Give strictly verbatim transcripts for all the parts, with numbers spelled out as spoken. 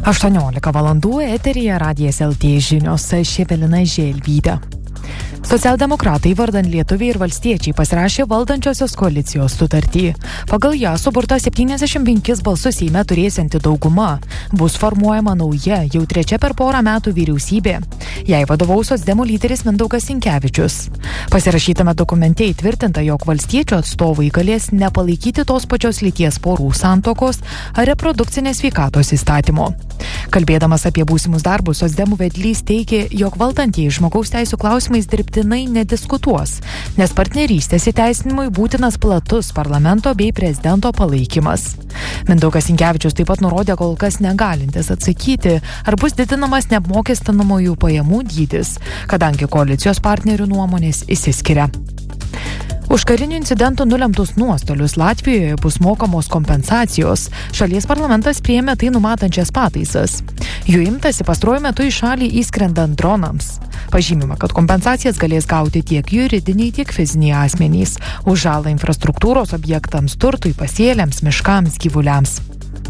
aštuoniolika valandų eteryje Radijas L T žinios, aš Evelina Želvytė. Socialdemokratai vardan Lietuviai ir valstiečiai pasirašė valdančiosios koalicijos sutartį. Pagal ją suburta septyniasdešimt penkis balsus Seime turėsianti dauguma. Bus formuojama nauja, jau trečia per porą metų vyriausybė. Jai vadovaus socdemų lyderis Mindaugas Sinkevičius. Pasirašytame dokumente įtvirtinta, jog valstiečių atstovai galės nepalaikyti tos pačios lyties porų santuokos ar reprodukcinės sveikatos įstatymo. Kalbėdamas apie būsimus darbus, socdemų vedlys teigė, jog valdantieji žmogaus teisų klausimais dirbtinai nediskutuos, nes partnerystės įteisinimui būtinas platus parlamento bei prezidento palaikymas. Mindaugas Sinkevičius taip pat nurodė kol kas negalintis atsakyti, ar bus didinamas neapmokestinamųjų pajamų dydis, kadangi koalicijos partnerių nuomonės išsiskiria. Už karinių incidentų nulemtus nuostolius Latvijoje bus mokamos kompensacijos. Šalies parlamentas priėmė tai numatančias pataisas. Jų imtasi pastaruoju metu į šalį įskrendant dronams. Pažymima, kad kompensacijas galės gauti tiek juridiniai, tiek fiziniai asmenys už žalą infrastruktūros objektams, turtui, pasėliams, miškams, gyvuliams.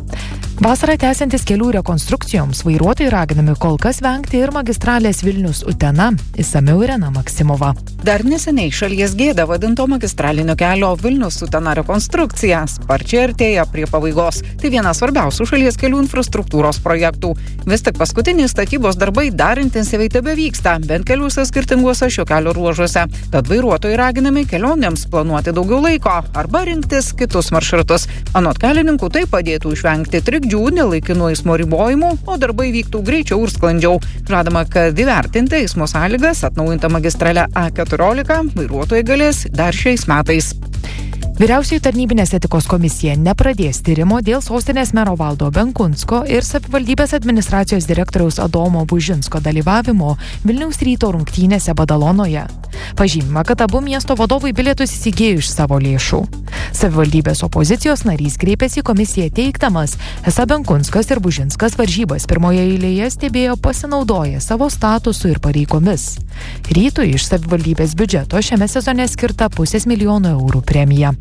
Vasarą tęsiantis kelių rekonstrukcijoms vairuotojai raginami kol kas vengti ir magistralės Vilnius-Utena. Išsamiau Irena Maksimova. Dar neseniai šalies gėda vadinto magistralinio kelio Vilnius-Utena rekonstrukcija sparčiai artėja prie pabaigos. Tai vienas svarbiausių šalies kelių infrastruktūros projektų. Vis tik paskutiniai statybos darbai dar intensyviai tebevyksta, bent keliuose skirtinguose šio kelio ruožuose. Tad vairuotojai raginami kelionėms planuoti daugiau laiko arba rinktis kitus maršrutus. Anot kelininkų tai padėtų išvengti trikdžių dėl laikinų eismo ribojimų, o darbai vyktų greičiau ir sklandžiau. Žadama, kad įvertinti eismo sąlygas atnaujinta magistrale A keturiolika vairuotojai galės dar šiais metais. Vyriausioji tarnybinės etikos komisija nepradės tyrimo dėl sostinės mero Valdo Benkunsko ir savivaldybės administracijos direktoriaus Adomo Bužinsko dalyvavimo Vilniaus Ryto rungtynėse Badalonoje. Pažymima, kad abu miesto vadovai bilietus įsigijo iš savo lėšų. Savivaldybės opozicijos narys kreipėsi į komisiją teigdamas, esą Benkunskas ir Bužinskas varžybas pirmoje eilėje stebėjo pasinaudoję savo statusu ir pareigomis. Rytui iš savivaldybės biudžeto šiame sezone skirta pusės milijono eurų premija.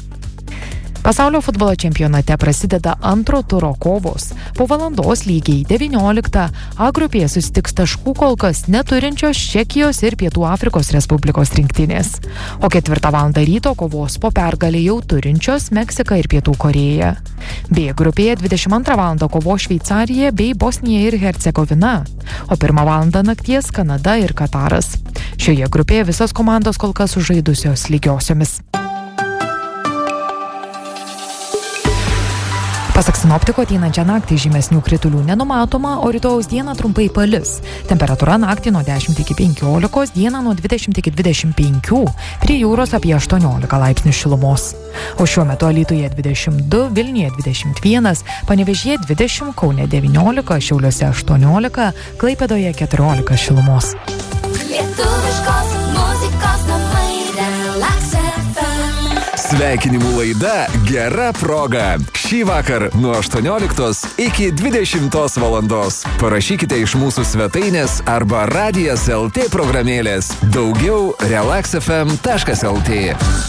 Pasaulio futbolo čempionate prasideda antro turo kovos. Po valandos lygiai devynioliktą A grupėje susitiks taškų kol kas neturinčios Čekijos ir Pietų Afrikos Respublikos rinktinės. O ketvirtą valandą ryto kovos po pergalę jau turinčios Meksika ir Pietų Korėja. B grupėje dvidešimt antrą valandą kovos Šveicarija bei Bosnija ir Hercegovina. O pirmą valandą nakties Kanada ir Kataras. Šioje grupėje visos komandos kol kas sužaidusios lygiosiomis. Pasak sinoptiko, ateinančią naktį žymesnių kritulių nenumatoma, o rytojaus dieną trumpai palis. Temperatūra naktį nuo dešimt iki penkiolikos, dieną nuo dvidešimt iki dvidešimt penkių, prie jūros apie aštuoniolika laipsnių šilumos. O šiuo metu Alytuje dvidešimt du, Vilniuje dvidešimt vienas, Panevėžyje dvidešimt, Kaune devyniolika, Šiauliuose aštuoniolika, Klaipėdoje keturiolika šilumos. Lietuviškos muzikos namai Relax F M. Sveikinimų laida Gera proga. Šį vakar nuo aštuonioliktos iki dvidešimtos valandos. Parašykite iš mūsų svetainės arba Radijas L T programėlės. Daugiau relax f m taškas l t.